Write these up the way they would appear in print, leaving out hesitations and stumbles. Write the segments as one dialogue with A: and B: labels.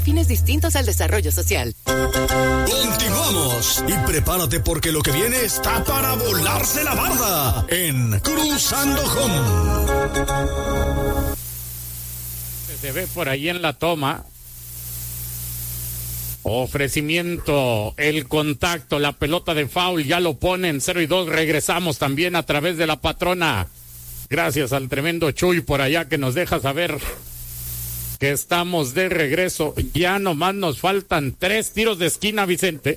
A: Fines distintos al desarrollo social.
B: Continuamos y prepárate porque lo que viene está para volarse la barda en Cruzando Home.
C: Se ve por ahí en la toma. Ofrecimiento, el contacto, la pelota de foul, ya lo ponen 0-2. Regresamos también a través de la patrona. Gracias al tremendo Chuy por allá que nos deja saber que estamos de regreso. Ya nomás nos faltan 3 tiros de esquina, Vicente.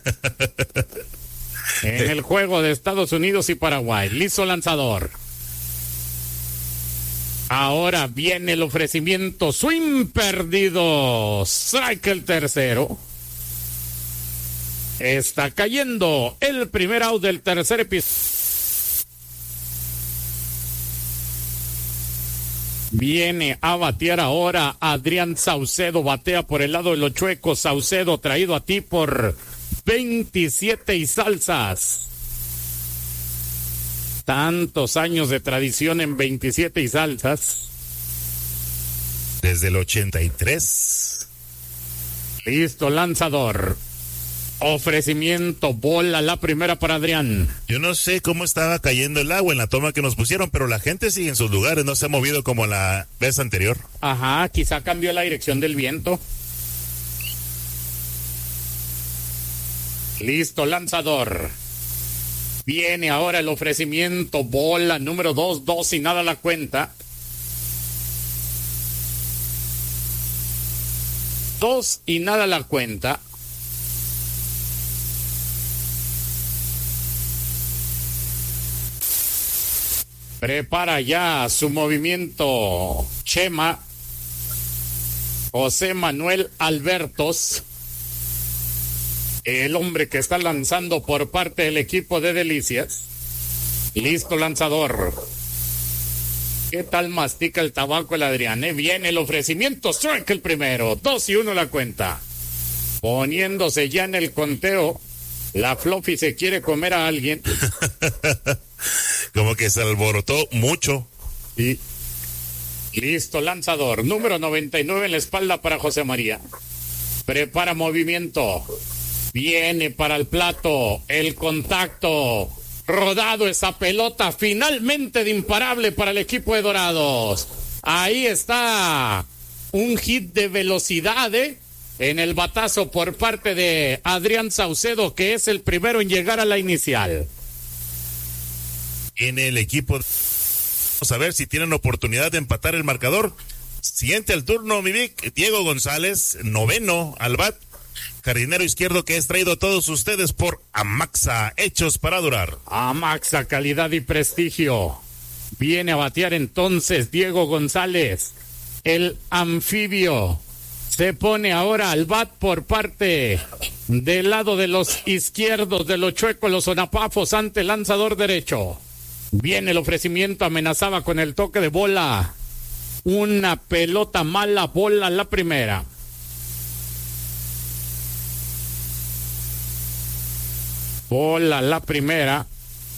C: En el juego de Estados Unidos y Paraguay. Listo lanzador. Ahora viene el ofrecimiento. Swing perdido. Strike el tercero. Está cayendo el primer out del tercer episodio. Viene a batear ahora Adrián Saucedo. Batea por el lado de los chuecos. Saucedo traído a ti por 27 y salsas. Tantos años de tradición en 27 y salsas.
D: Desde el 83.
C: Listo, lanzador. Ofrecimiento, bola, la primera para Adrián.
D: Yo no sé cómo estaba cayendo el agua en la toma que nos pusieron, pero la gente sigue en sus lugares, no se ha movido como la vez anterior.
C: Ajá, quizá cambió la dirección del viento. Listo, lanzador. Viene ahora el ofrecimiento, bola número 2, 2 y nada la cuenta. 2 y nada la cuenta. Prepara ya su movimiento Chema. José Manuel Albertos. El hombre que está lanzando por parte del equipo de Delicias. Listo lanzador. ¿Qué tal mastica el tabaco el Adrián? Viene el ofrecimiento. Strike el primero. 2 y 1 la cuenta. Poniéndose ya en el conteo. La Fluffy se quiere comer a alguien.
D: Como que se alborotó mucho.
C: Y listo, lanzador. Número 99 en la espalda para José María. Prepara movimiento. Viene para el plato. El contacto. Rodado esa pelota. Finalmente de imparable para el equipo de Dorados. Ahí está. Un hit de velocidad, en el batazo por parte de Adrián Saucedo, que es el primero en llegar a la inicial.
D: En el equipo, vamos a ver si tienen oportunidad de empatar el marcador. Siguiente al turno, mi Vic, Diego González, noveno al bat, jardinero izquierdo, que es traído a todos ustedes por Amaxa, hechos para durar.
C: Amaxa, calidad y prestigio. Viene a batear entonces Diego González, el anfibio. Se pone ahora al bat por parte del lado de los izquierdos, de los chuecos, los sonapafos, ante el lanzador derecho. Viene el ofrecimiento, amenazaba con el toque de bola. Una pelota mala, bola la primera. Bola la primera.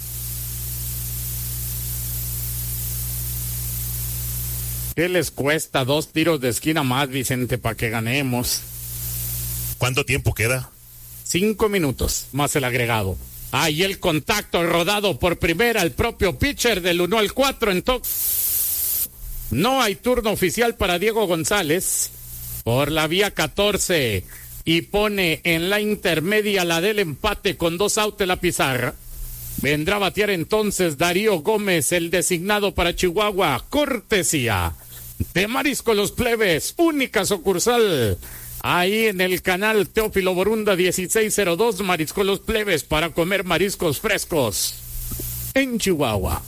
C: ¿Qué les cuesta 2 tiros de esquina más, Vicente, para que ganemos?
D: ¿Cuánto tiempo queda?
C: 5 minutos, más el agregado. Ahí el contacto rodado por primera, el propio pitcher del 1 al 4 en toque. No hay turno oficial para Diego González por la vía 14 y pone en la intermedia la del empate con 2 outs de la pizarra. Vendrá a batear entonces Darío Gómez, el designado para Chihuahua, cortesía de Mariscos Los Plebes, única sucursal ahí en el canal Teófilo Borunda 1602, Mariscos Los Plebes, para comer mariscos frescos en Chihuahua.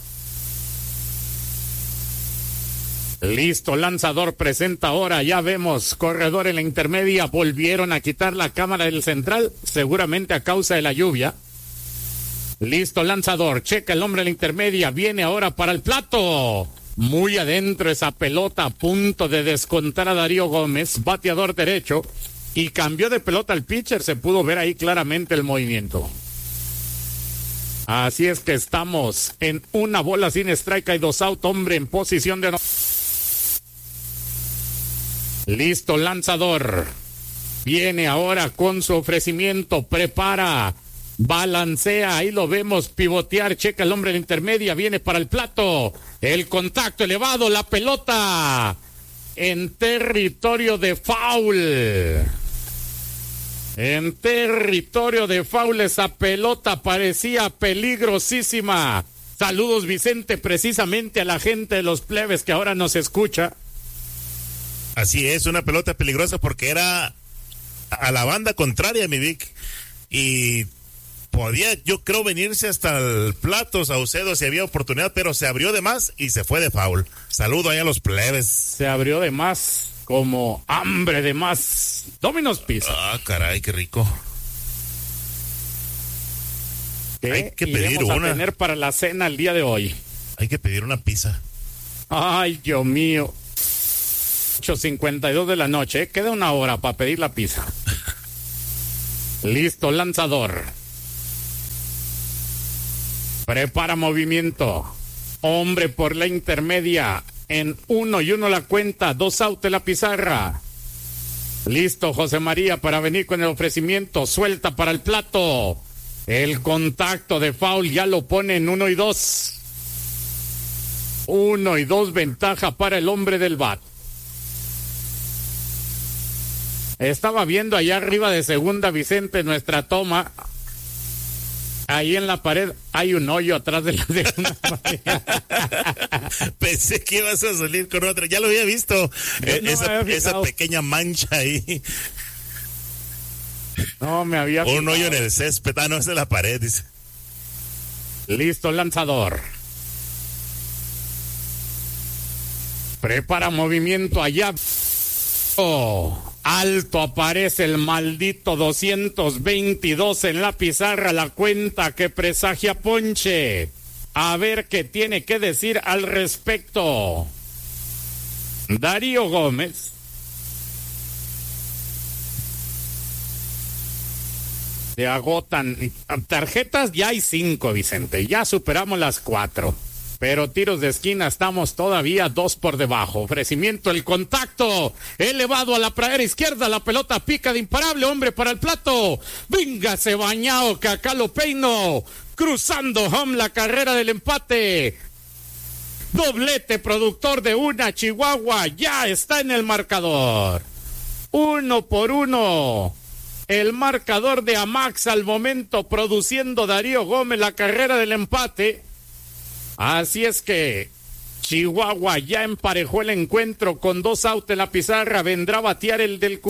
C: Listo, lanzador presenta ahora, ya vemos, corredor en la intermedia, volvieron a quitar la cámara del central, seguramente a causa de la lluvia. Listo, lanzador, checa el hombre en la intermedia, viene ahora para el plato. Muy adentro esa pelota, a punto de descontar a Darío Gómez, bateador derecho, y cambió de pelota al pitcher, se pudo ver ahí claramente el movimiento. Así es que estamos en una bola sin strike, hay 2 out, hombre en posición de... Listo, lanzador. Viene ahora con su ofrecimiento, prepara, balancea, ahí lo vemos pivotear, checa el hombre de la intermedia, viene para el plato, el contacto elevado, la pelota en territorio de foul. En territorio de foul esa pelota parecía peligrosísima. Saludos, Vicente, precisamente a la gente de los plebes que ahora nos escucha.
D: Así es, una pelota peligrosa porque era a la banda contraria, mi Vic, y podía, yo creo, venirse hasta el plato Saucedo si había oportunidad, pero se abrió de más y se fue de foul. Saludo ahí a los plebes.
C: Se abrió de más, como hambre de más. Domino's Pizza.
D: Ah, caray, qué rico. Hay que pedir
C: una.
D: una.
C: A tener para la cena el día de hoy.
D: Hay que pedir una pizza.
C: Ay, Dios mío. 8:52 de la noche. Queda una hora para pedir la pizza. Listo, lanzador. Prepara movimiento. Hombre por la intermedia. En 1-1 la cuenta. 2 out de la pizarra. Listo, José María, para venir con el ofrecimiento. Suelta para el plato. El contacto de foul ya lo pone en 1-2. 1-2 ventaja para el hombre del bat. Estaba viendo allá arriba de segunda, Vicente, nuestra toma. Ahí en la pared hay un hoyo atrás de la segunda pared.
D: Pensé que ibas a salir con otra. Ya lo había visto. Esa pequeña mancha ahí.
C: No, me había
D: un hoyo en el césped. Ah, no, es de la pared, dice.
C: Listo, lanzador. Prepara movimiento allá. Alto aparece el maldito 222 en la pizarra, la cuenta que presagia ponche. A ver qué tiene que decir al respecto Darío Gómez. Se agotan tarjetas, ya hay 5, Vicente, ya superamos las 4. Pero tiros de esquina estamos todavía 2 por debajo. Ofrecimiento, el contacto elevado a la pradera izquierda. La pelota pica de imparable. Hombre para el plato. Véngase bañado que acá lo peino. Cruzando home la carrera del empate. Doblete productor de una. Chihuahua ya está en el marcador. 1-1. El marcador de Amax al momento produciendo Darío Gómez la carrera del empate. Así es que Chihuahua ya emparejó el encuentro con 2 outs en la pizarra. Vendrá a batear el del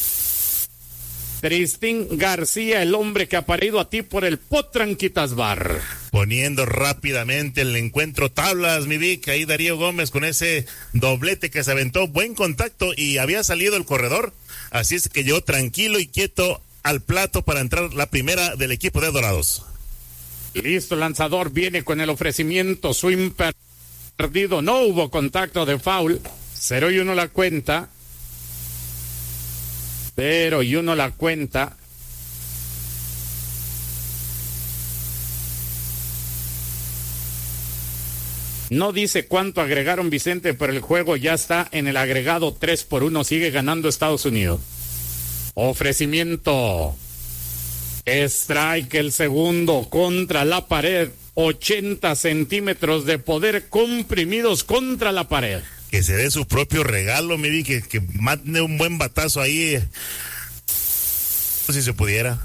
C: Tristín García, el hombre que ha parido a ti por el Potranquitas Bar.
D: Poniendo rápidamente el encuentro tablas, mi Vic. Ahí Darío Gómez con ese doblete que se aventó. Buen contacto y había salido el corredor. Así es que llegó tranquilo y quieto al plato para entrar la primera del equipo de Dorados.
C: Listo, lanzador viene con el ofrecimiento, swing perdido, no hubo contacto de foul, 0-1 la cuenta, 0-1 la cuenta. No dice cuánto agregaron, Vicente, pero el juego ya está en el agregado 3-1, sigue ganando Estados Unidos. Ofrecimiento. Strike el segundo contra la pared. 80 centímetros de poder comprimidos contra la pared.
D: Que se dé su propio regalo, me di que mande un buen batazo ahí. Si se pudiera.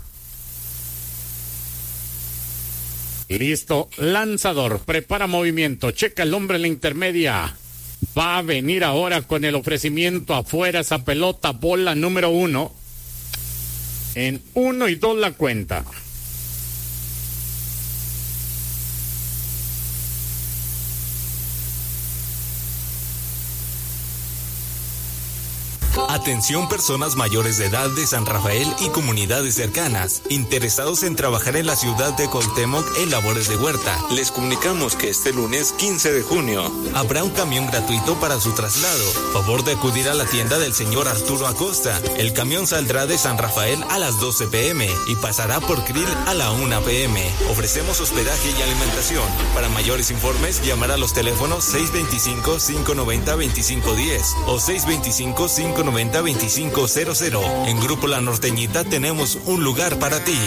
C: Listo, lanzador, prepara movimiento, checa el hombre en la intermedia. Va a venir ahora con el ofrecimiento afuera esa pelota, bola número 1. En 1-2 la cuenta.
E: Atención personas mayores de edad de San Rafael y comunidades cercanas, interesados en trabajar en la ciudad de Cuauhtémoc en labores de huerta. Les comunicamos que este lunes 15 de junio habrá un camión gratuito para su traslado. Favor de acudir a la tienda del señor Arturo Acosta. El camión saldrá de San Rafael a las 12 p.m. y pasará por Krill a la 1 p.m. Ofrecemos hospedaje y alimentación. Para mayores informes, llamar a los teléfonos 625-590-2510 o 625-590-2510 490-2500. En Grupo La Norteñita tenemos un lugar para ti.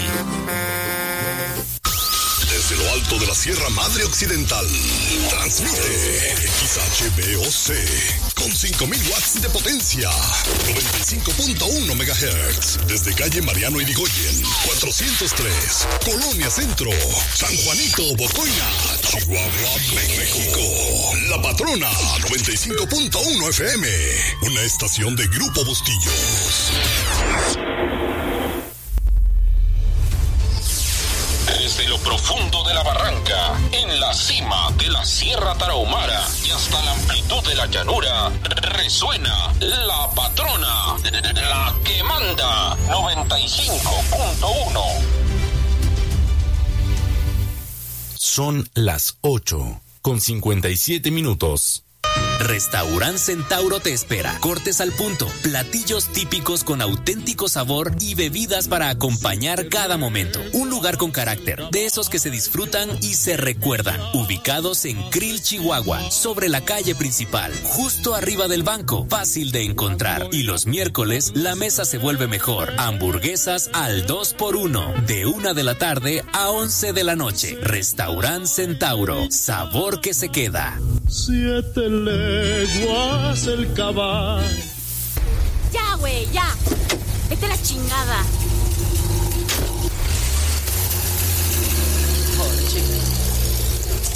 B: Desde lo alto de la Sierra Madre Occidental, transmite XHBOC con 5,000 watts de potencia, 95.1 MHz, desde calle Mariano Irigoyen, 403, Colonia Centro, San Juanito, Bocoina, Chihuahua, México. La Patrona, 95.1 FM, una estación de Grupo Bustillos.
F: Desde lo profundo de la barranca, en la cima de la Sierra Tarahumara y hasta la amplitud de la llanura, resuena La Patrona, la que manda, 95.1.
E: Son las 8:57.
G: Restaurant Centauro te espera. Cortes al punto, platillos típicos con auténtico sabor y bebidas para acompañar cada momento. Un lugar con carácter, de esos que se disfrutan y se recuerdan. Ubicados en Krill, Chihuahua, sobre la calle principal, justo arriba del banco, fácil de encontrar. Y los miércoles la mesa se vuelve mejor. Hamburguesas al 2x1, de 1 de la tarde a 11 de la noche. Restaurant Centauro, sabor que se queda.
H: 7 leguas el caballo.
I: Ya, güey, ya. Vete a la chingada. Joder, chica.